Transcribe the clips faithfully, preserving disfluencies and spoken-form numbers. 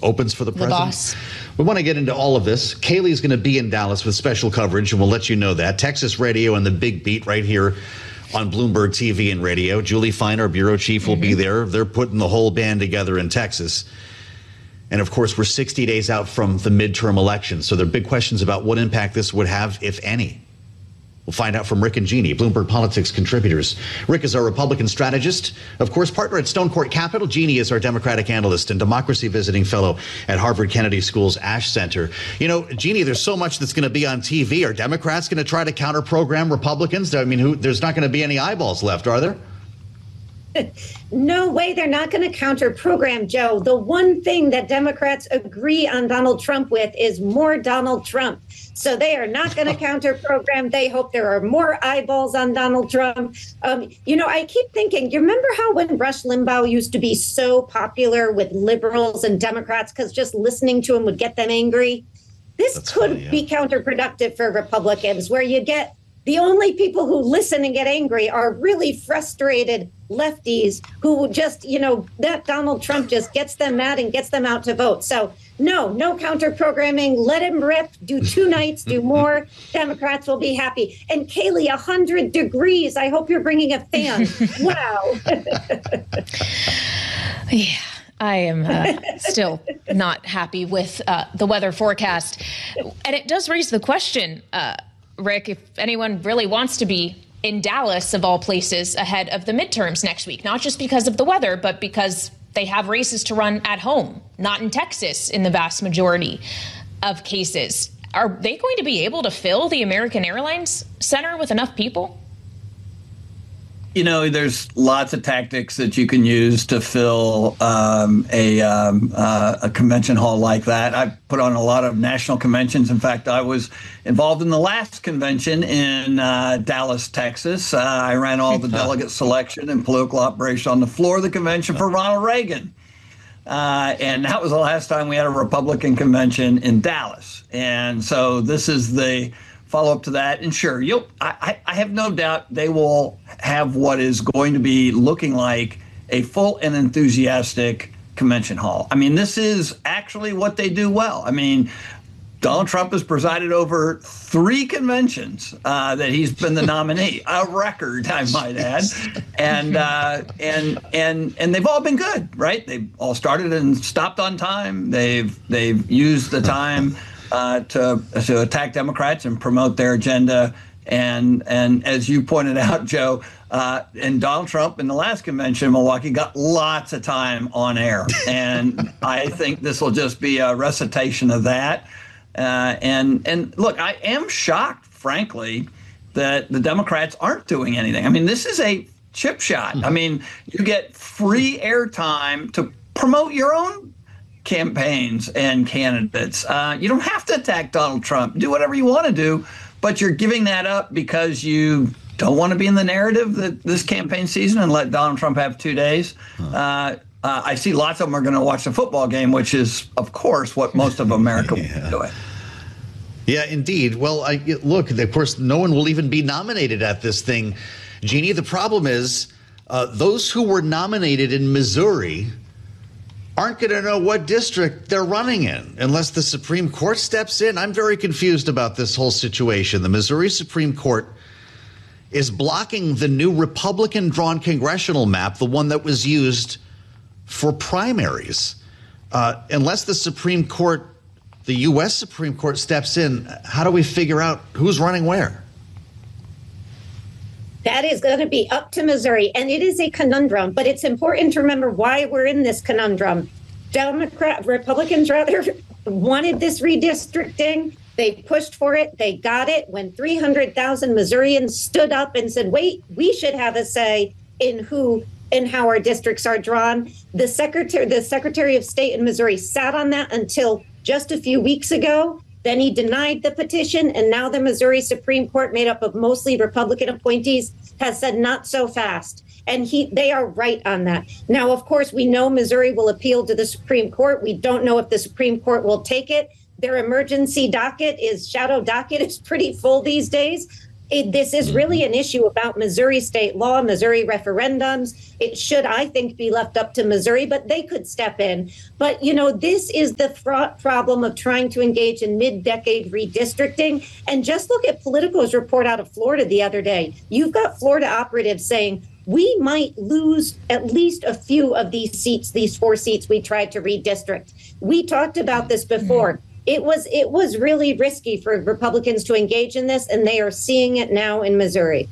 opens for the The president. boss. We want to get into all of this. Kayleigh's going to be in Dallas with special coverage, and we'll let you know that. Texas Radio and the Big Beat right here on Bloomberg T V and radio. Julie Fine, our bureau chief, will mm-hmm. be there. They're putting the whole band together in Texas. And, of course, we're sixty days out from the midterm election. So there are big questions about what impact this would have, if any. We'll find out from Rick and Jeannie, Bloomberg Politics contributors. Rick is our Republican strategist, of course, partner at Stone Court Capital. Jeannie is our Democratic analyst and democracy visiting fellow at Harvard Kennedy School's Ash Center. You know, Jeannie, there's so much that's going to be on T V. Are Democrats going to try to counter-program Republicans? I mean, who, there's not going to be any eyeballs left, are there? No way they're not going to counter program, Joe. The one thing that Democrats agree on Donald Trump with is more Donald Trump. So they are not going to counter program. They hope there are more eyeballs on Donald Trump. Um, you know, I keep thinking, you remember how when Rush Limbaugh used to be so popular with liberals and Democrats because just listening to him would get them angry? This That's could funny, yeah. be counterproductive for Republicans, where you get the only people who listen and get angry are really frustrated lefties who just, you know, that Donald Trump just gets them mad and gets them out to vote. So no, no counter programming. Let him rip. Do two nights, do more. Democrats will be happy. And Kayleigh, one hundred degrees. I hope you're bringing a fan. Wow. Yeah. I am uh, still not happy with uh, the weather forecast. And it does raise the question, uh, Rick, if anyone really wants to be in Dallas, of all places, ahead of the midterms next week, not just because of the weather, but because they have races to run at home, not in Texas in the vast majority of cases. Are they going to be able to fill the American Airlines Center with enough people? You know, there's lots of tactics that you can use to fill um, a, um, uh, a convention hall like that. I've put on a lot of national conventions. In fact, I was involved in the last convention in uh, Dallas, Texas. Uh, I ran all the delegate selection and political operation on the floor of the convention for Ronald Reagan. Uh, and that was the last time we had a Republican convention in Dallas. And so this is the follow up to that. And sure, you'll, I, I have no doubt they will have what is going to be looking like a full and enthusiastic convention hall. I mean, this is actually what they do well. I mean, Donald Trump has presided over three conventions uh, that he's been the nominee, a record, I might add, and uh, and and and they've all been good, right? They've all started and stopped on time. They've they've used the time Uh, to to attack Democrats and promote their agenda. And and as you pointed out, Joe, uh, and Donald Trump in the last convention in Milwaukee got lots of time on air. And I think this will just be a recitation of that. Uh, and and look, I am shocked, frankly, that the Democrats aren't doing anything. I mean, this is a chip shot. I mean, you get free airtime to promote your own campaigns and candidates. Uh, you don't have to attack Donald Trump. Do whatever you want to do, but you're giving that up because you don't want to be in the narrative that this campaign season and let Donald Trump have two days. Huh. Uh, uh, I see lots of them are going to watch the football game, which is, of course, what most of America yeah. will do it. Yeah, indeed. Well, I, look, of course, no one will even be nominated at this thing. Jeannie, the problem is uh, those who were nominated in Missouri aren't going to know what district they're running in unless the Supreme Court steps in. I'm very confused about this whole situation. The Missouri Supreme Court is blocking the new Republican-drawn congressional map, the one that was used for primaries. Uh, unless the Supreme Court, the U S Supreme Court steps in, how do we figure out who's running where? That is going to be up to Missouri, and it is a conundrum, but it's important to remember why we're in this conundrum. Democrat, Republicans rather wanted this redistricting. They pushed for it. They got it. When three hundred thousand Missourians stood up and said, wait, we should have a say in who and how our districts are drawn. The secretary, the Secretary of State in Missouri sat on that until just a few weeks ago. Then he denied the petition, and now the Missouri Supreme Court, made up of mostly Republican appointees, has said not so fast. And he, they are right on that. Now, of course, we know Missouri will appeal to the Supreme Court. We don't know if the Supreme Court will take it. Their emergency docket is shadow docket is pretty full these days. It, this is really an issue about Missouri state law, Missouri referendums. It should, I think, be left up to Missouri, but they could step in. But, you know, this is the fraught problem of trying to engage in mid-decade redistricting. And just look at Politico's report out of Florida the other day. You've got Florida operatives saying, we might lose at least a few of these seats, these four seats we tried to redistrict. We talked about this before. Mm-hmm. It was it was really risky for Republicans to engage in this, and they are seeing it now in Missouri.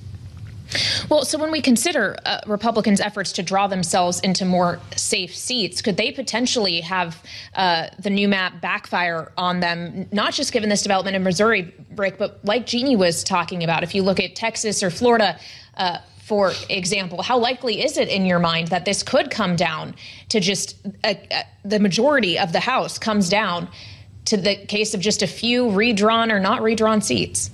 Well, so when we consider uh, Republicans' efforts to draw themselves into more safe seats, could they potentially have uh, the new map backfire on them, not just given this development in Missouri, Rick, but like Jeannie was talking about, if you look at Texas or Florida, uh, for example, how likely is it in your mind that this could come down to just uh, uh, the majority of the House comes down to the case of just a few redrawn or not redrawn seats?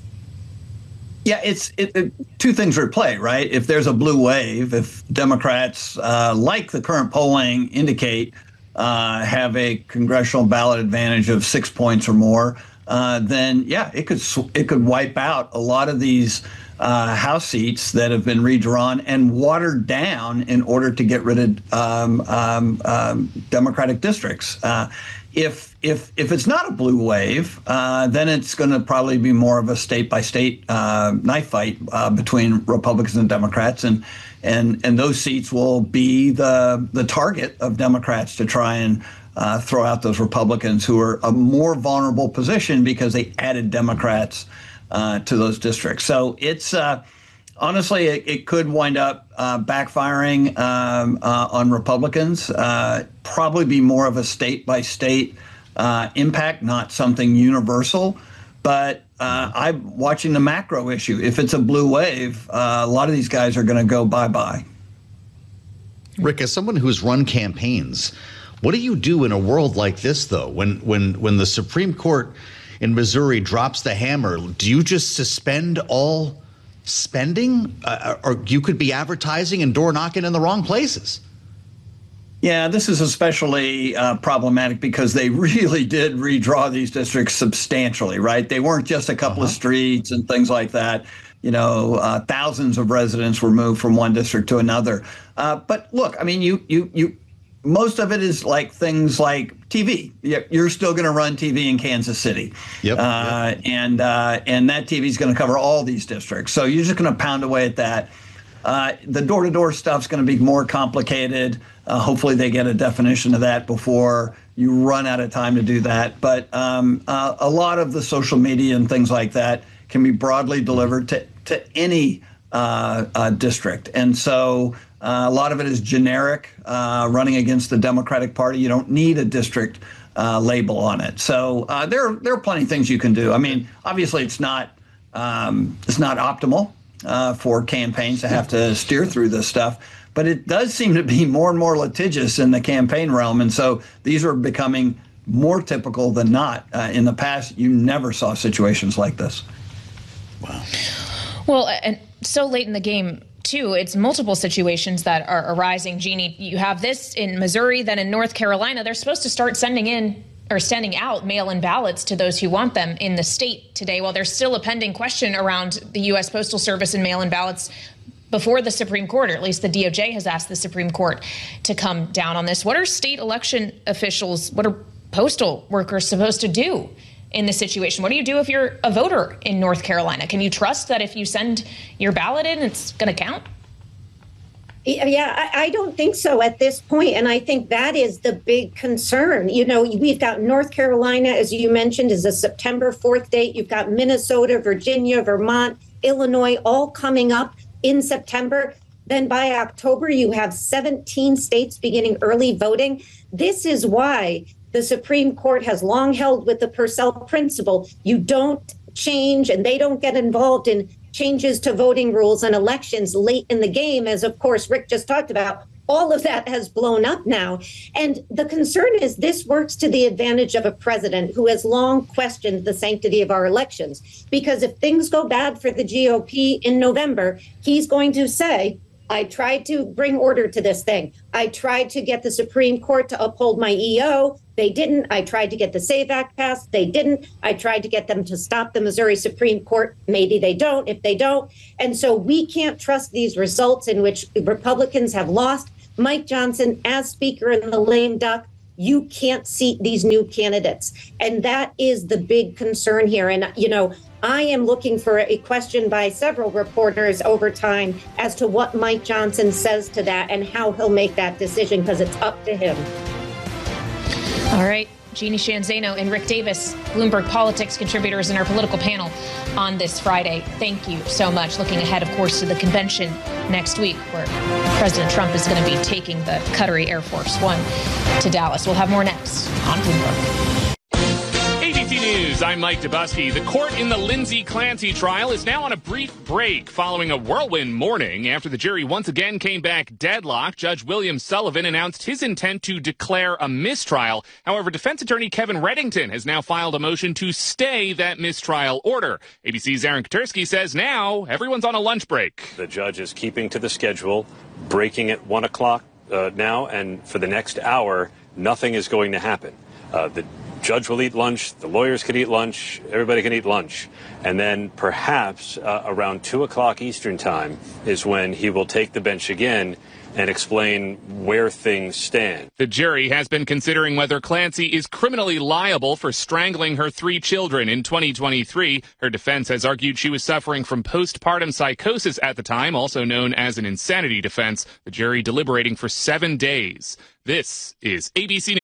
Yeah, it's it, it, two things are at play, right? If there's a blue wave, if Democrats, uh, like the current polling indicate, uh, have a congressional ballot advantage of six points or more, uh, then yeah, it could it could wipe out a lot of these uh, House seats that have been redrawn and watered down in order to get rid of um, um, um, Democratic districts. Uh, If if if it's not a blue wave, uh, then it's going to probably be more of a state by state uh, knife fight uh, between Republicans and Democrats, and and and those seats will be the the target of Democrats to try and uh, throw out those Republicans who are a more vulnerable position because they added Democrats uh, to those districts. So it's. Uh, Honestly, it, it could wind up uh, backfiring um, uh, on Republicans. Uh, probably be more of a state-by-state uh, impact, not something universal. But uh, I'm watching the macro issue. If it's a blue wave, uh, a lot of these guys are going to go bye-bye. Rick, as someone who's run campaigns, what do you do in a world like this, though, when when when the Supreme Court in Missouri drops the hammer? Do you just suspend all spending, uh, or you could be advertising and door knocking in the wrong places? Yeah, this is especially uh, problematic because they really did redraw these districts substantially, right? They weren't just a couple uh-huh. of streets and things like that. You know, uh, thousands of residents were moved from one district to another. Uh, but look, I mean, you you you. Most of it is like things like T V. You're still going to run T V in Kansas City, yep, uh, yep. and uh, and that T V is going to cover all these districts. So you're just going to pound away at that. Uh, the door-to-door stuff is going to be more complicated. Uh, hopefully, they get a definition of that before you run out of time to do that. But um, uh, a lot of the social media and things like that can be broadly delivered to to any uh, uh, district, and so. Uh, a lot of it is generic, uh, running against the Democratic Party. You don't need a district uh, label on it. So uh, there, there are plenty of things you can do. I mean, obviously, it's not um, it's not optimal uh, for campaigns to have to steer through this stuff, but it does seem to be more and more litigious in the campaign realm. And so these are becoming more typical than not. Uh, in the past, you never saw situations like this. Wow. Well, and so late in the game, too, it's multiple situations that are arising. Jeannie, you have this in Missouri, then in North Carolina. They're supposed to start sending in or sending out mail-in ballots to those who want them in the state today. While there's still a pending question around the U S Postal Service and mail-in ballots before the Supreme Court, or at least the D O J has asked the Supreme Court to come down on this. What are state election officials, what are postal workers supposed to do in this situation? What do you do if you're a voter in North Carolina? Can you trust that if you send your ballot in, it's going to count? Yeah, I, I don't think so at this point. And I think that is the big concern. You know, we've got North Carolina, as you mentioned, is a September fourth date. You've got Minnesota, Virginia, Vermont, Illinois, all coming up in September. Then by October, you have seventeen states beginning early voting. This is why the Supreme Court has long held with the Purcell principle. You don't change and they don't get involved in changes to voting rules and elections late in the game, as of course Rick just talked about. All of that has blown up now. And the concern is this works to the advantage of a president who has long questioned the sanctity of our elections. Because if things go bad for the G O P in November, he's going to say, I tried to bring order to this thing. I tried to get the Supreme Court to uphold my E O. They didn't. I tried to get the SAVE Act passed. They didn't. I tried to get them to stop the Missouri Supreme Court. Maybe they don't. If they don't. And so we can't trust these results in which Republicans have lost. Mike Johnson, as Speaker in the lame duck, you can't seat these new candidates. And that is the big concern here. And, you know, I am looking for a question by several reporters over time as to what Mike Johnson says to that and how he'll make that decision, because it's up to him. All right. Jeannie Sheehan Zaino and Rick Davis, Bloomberg Politics contributors in our political panel on this Friday. Thank you so much. Looking ahead, of course, to the convention next week, where President Trump is going to be taking the Qatari Air Force One to Dallas. We'll have more next on Bloomberg. A B C News, I'm Mike Dubusky. The court in the Lindsay Clancy trial is now on a brief break following a whirlwind morning. After the jury once again came back deadlocked, Judge William Sullivan announced his intent to declare a mistrial. However, defense attorney Kevin Reddington has now filed a motion to stay that mistrial order. A B C's Aaron Katersky says now everyone's on a lunch break. The judge is keeping to the schedule, breaking at one o'clock uh, now, and for the next hour, nothing is going to happen. Uh, the judge will eat lunch, the lawyers can eat lunch, everybody can eat lunch. And then perhaps uh, around two o'clock Eastern time is when he will take the bench again and explain where things stand. The jury has been considering whether Clancy is criminally liable for strangling her three children in twenty twenty-three. Her defense has argued she was suffering from postpartum psychosis at the time, also known as an insanity defense. The jury deliberating for seven days. This is A B C News.